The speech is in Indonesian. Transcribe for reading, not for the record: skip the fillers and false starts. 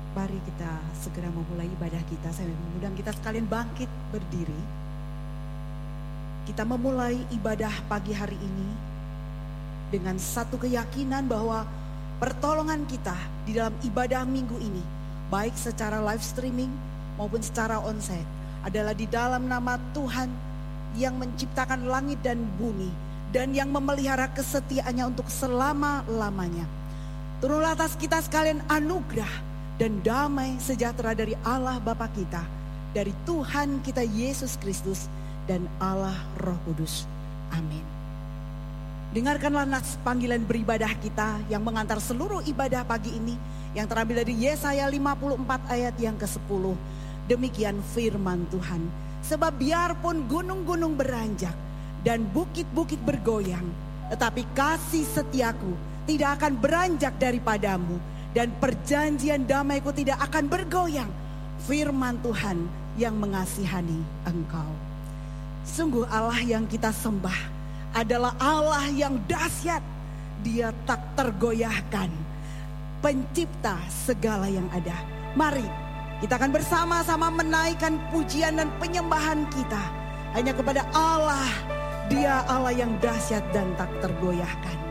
Mari kita segera memulai ibadah kita. Saya mengundang kita sekalian bangkit berdiri. Kita memulai ibadah pagi hari ini dengan satu keyakinan bahwa pertolongan kita di dalam ibadah minggu ini, baik secara live streaming maupun secara onsite, adalah di dalam nama Tuhan yang menciptakan langit dan bumi dan yang memelihara kesetiaannya untuk selama-lamanya. Turunlah atas kita sekalian anugerah dan damai sejahtera dari Allah Bapa kita, dari Tuhan kita Yesus Kristus dan Allah Roh Kudus. Amin. Dengarkanlah nats panggilan beribadah kita yang mengantar seluruh ibadah pagi ini, yang terambil dari Yesaya 54 ayat yang ke-10. Demikian firman Tuhan. Sebab biarpun gunung-gunung beranjak dan bukit-bukit bergoyang, tetapi kasih setiaku tidak akan beranjak daripadamu, dan perjanjian damaiku tidak akan bergoyang. Firman Tuhan yang mengasihani engkau. Sungguh Allah yang kita sembah adalah Allah yang dahsyat. Dia tak tergoyahkan, pencipta segala yang ada. Mari kita akan bersama-sama menaikkan pujian dan penyembahan kita hanya kepada Allah. Dia Allah yang dahsyat dan tak tergoyahkan.